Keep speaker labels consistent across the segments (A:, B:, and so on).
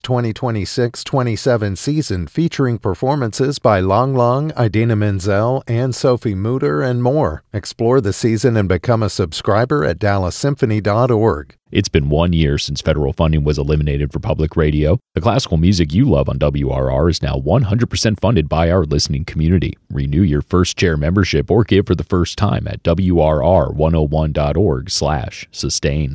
A: 2026-27 season featuring performances by Lang Lang, Idina Menzel, and Sophie Mutter, and more. Explore the season and become a subscriber at DallasSymphony.org.
B: It's been 1 year since federal funding was eliminated for public radio. The classical music you love on WRR is now 100% funded by our listening community. Renew your first chair membership or give for the first time at WRR101.org/sustain.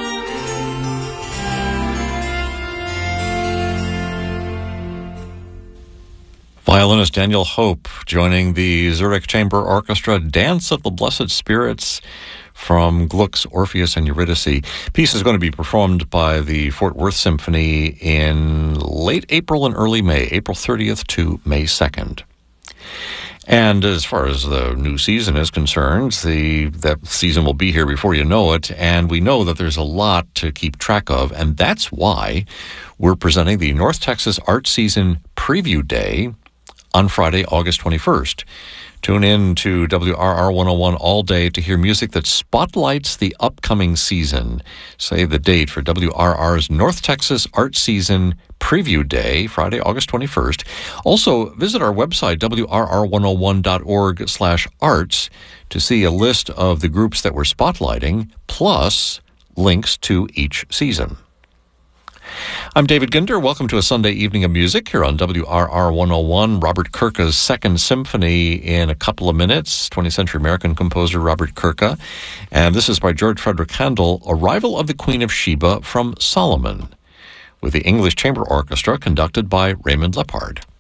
C: Violinist Daniel Hope joining the Zurich Chamber Orchestra, Dance of the Blessed Spirits from Gluck's Orpheus and Eurydice. Piece is going to be performed by the Fort Worth Symphony in late April and early May, April 30th to May 2nd. And as far as the new season is concerned, that season will be here before you know it, and we know that there's a lot to keep track of, and that's why we're presenting the North Texas Art Season Preview Day on Friday, August 21st. Tune in to WRR 101 all day to hear music that spotlights the upcoming season. Save the date for WRR's North Texas Art Season Preview Day, Friday, August 21st. Also, visit our website, WRR101.org/arts, to see a list of the groups that we're spotlighting, plus links to each season. I'm David Ginder. Welcome to a Sunday evening of music here on WRR 101. Robert Kirka's Second Symphony in a couple of minutes. 20th century American composer Robert Kirka. And this is by George Frederick Handel, Arrival of the Queen of Sheba from Solomon, with the English Chamber Orchestra conducted by Raymond Lepard.